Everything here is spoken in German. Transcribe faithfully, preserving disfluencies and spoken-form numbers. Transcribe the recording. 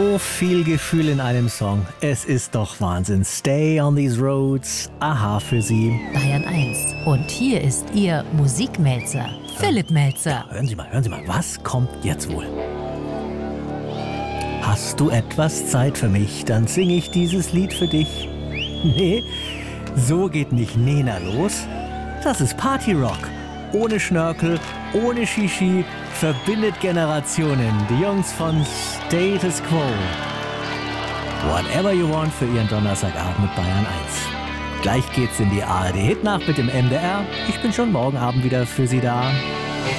So viel Gefühl in einem Song. Es ist doch Wahnsinn. Stay on these roads. Aha für Sie. Bayern eins. Und hier ist Ihr Musikmelzer, Philipp Melzer. Hören Sie mal, hören Sie mal. Was kommt jetzt wohl? Hast du etwas Zeit für mich? Dann singe ich dieses Lied für dich. Nee, so geht nicht Nena los. Das ist Partyrock. Ohne Schnörkel, ohne Shishi, verbindet Generationen. Die Jungs von Status Quo. Whatever You Want für Ihren Donnerstagabend mit Bayern eins. Gleich geht's in die A R D Hitnacht mit dem M D R. Ich bin schon morgen Abend wieder für Sie da.